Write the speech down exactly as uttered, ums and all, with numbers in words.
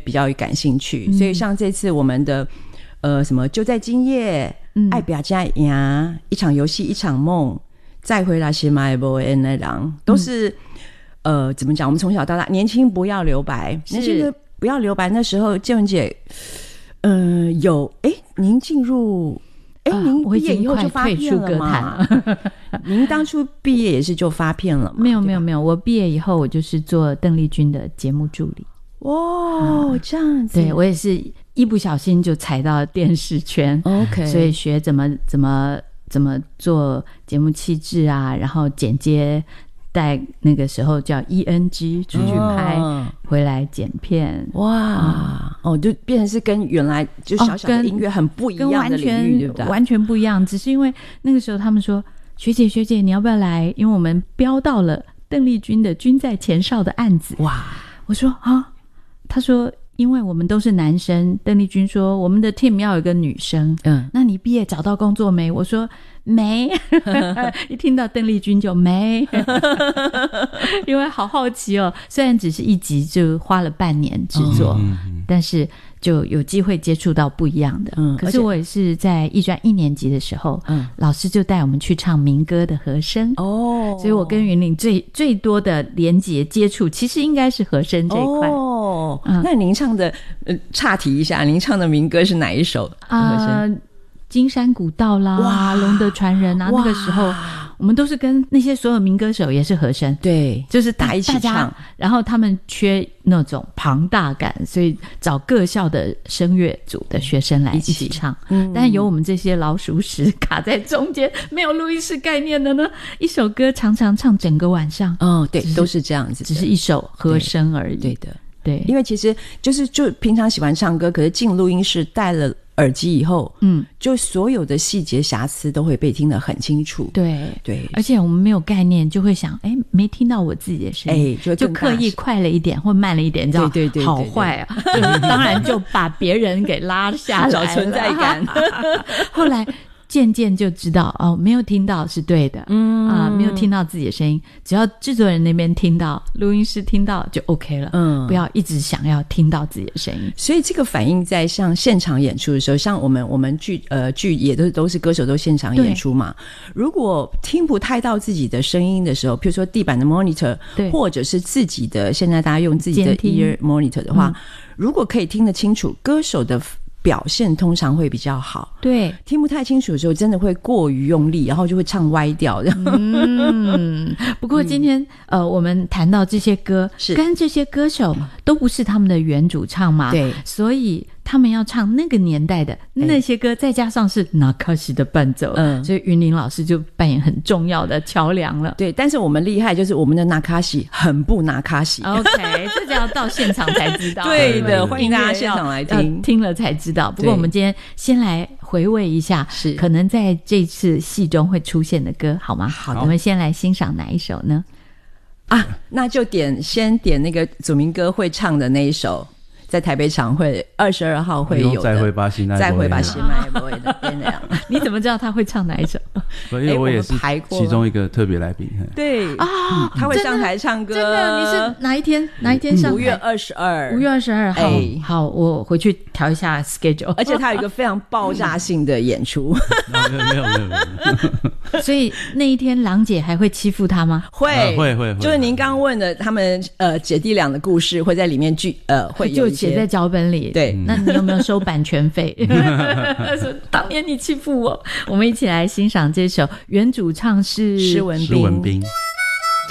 比较感兴趣、 嗯、 所以像这次我们的呃什么就在今夜、嗯、爱表家呀，一场游戏一场梦，再回来是买不恩的狼，都是、嗯、呃怎么讲，我们从小到大年轻不要留白，年轻不要留白。那时候建文姐呃有哎您进入哎、呃、您毕业以后就发片了吗？您当初毕业也是就发片了吗？ 没有没有没有，我毕业以后我就是做邓丽君的节目助理。 哇、哦，这样子。 对，我也是一不小心就踩到电视圈 OK， 所以学怎么怎么怎么做节目气质啊，然后剪接，带那个时候叫 E N G 出去拍、哦、回来剪片。 哇、嗯、哦，就变成是跟原来就小小的音乐很不一样的领域、哦、对不对？ 完全不一样，只是因为那个时候他们说学姐学姐你要不要来，因为我们标到了邓丽君的君在前哨的案子。 哇， 我说啊，他说因为我们都是男生，邓丽君说我们的 team 要有一个女生。嗯，那你毕业找到工作没？我说没一听到邓丽君就没因为好好奇哦，虽然只是一集就花了半年制作、哦、但是就有机会接触到不一样的、嗯、可是我也是在艺专一年级的时候、嗯、老师就带我们去唱民歌的和声哦，所以我跟云林最最多的连结接触其实应该是和声这一块哦、嗯、那您唱的、呃、岔题一下，您唱的民歌是哪一首和声？呃金山古道啦，哇，龙德传人啊，那个时候我们都是跟那些所有民歌手也是和声， 对， 就是大一起唱， 然后他们缺那种庞大感，所以找各校的声乐组的学生来一起唱，嗯，但有我们这些老鼠屎卡在中间，没有录音室概念的呢，一首歌常常唱整个晚上， 哦，对，都是这样子的， 只是一首和声而已， 对的， 对， 因为其实就是就平常喜欢唱歌，可是进录音室带了耳机以后，嗯，就所有的细节瑕疵都会被听得很清楚。 对对， 而且我们没有概念，就会想，哎，没听到我自己的声音，哎，就, 就刻意快了一点或慢了一点，你知道？ 对对对， 好坏啊！就当然就把别人给拉下来， 找存在感。 后来渐渐就知道哦，没有听到是对的，嗯啊，没有听到自己的声音，只要制作人那边听到，录音师听到就 OK 了，嗯，不要一直想要听到自己的声音。 所以这个反映在像现场演出的时候，像我们我们剧呃剧也都都是歌手都现场演出嘛，如果听不太到自己的声音的时候，譬如说地板的 monitor， 或者是自己的现在大家用自己的 ear monitor 的话、嗯，如果可以听得清楚歌手的表现通常会比较好， 对， 听不太清楚的时候真的会过于用力，然后就会唱歪掉。 嗯，不过今天、嗯、呃，我们谈到这些歌，是跟这些歌手都不是他们的原主唱嘛，对，所以他们要唱那个年代的那些歌，再加上是纳卡西的伴奏，嗯，所以云林老师就扮演很重要的桥梁了。 对，但是我们厉害就是我们的纳卡西很不纳卡西。 OK， 这就要到现场才知道。 对的，欢迎大家现场来听， 听了才知道。不过我们今天先来回味一下，是可能在这次戏中会出现的歌，好吗？ 好的， 我们先来欣赏哪一首呢？ 啊，那就点先点那个祖明哥会唱的那一首。在台北场会二十二号会有的再会吧西奈再会吧西奈不会的变那样。 你怎么知道他会唱哪一首？ 因为我也是其中一个特别来宾。 对啊、嗯，他会上台唱歌。 真的？你是哪一天哪一天上台？ 五月二十二， 五月二十二号、欸。好，我回去调一下 schedule。 而且他有一个非常爆炸性的演出。 没有没有没有没有。所以那一天郎姐还会欺负他吗？ 会、 啊、会会会。 就是您刚刚问的他们呃姐弟俩的故事会在里面剧呃会有。 写在脚本里， 对， 那你有没有收版权费？说当年你欺负我。我们一起来欣赏这首，原主唱是施文彬。 施文彬。